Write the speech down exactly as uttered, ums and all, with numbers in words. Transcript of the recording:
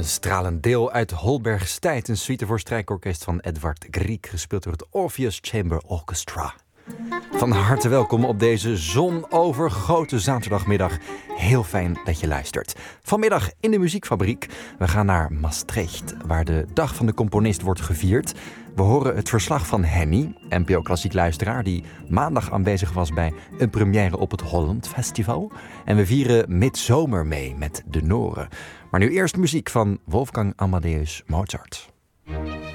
Een stralend deel uit Holberg's Tijd, een suite voor strijkorkest van Edvard Grieg, gespeeld door het Orpheus Chamber Orchestra. Van harte welkom op deze zonovergoten zaterdagmiddag. Heel fijn dat je luistert. Vanmiddag in de Muziekfabriek. We gaan naar Maastricht, waar de Dag van de Componist wordt gevierd. We horen het verslag van Henny, N P O Klassiek luisteraar, die maandag aanwezig was bij een première op het Holland Festival. En we vieren midzomer mee met de Noren. Maar nu eerst muziek van Wolfgang Amadeus Mozart.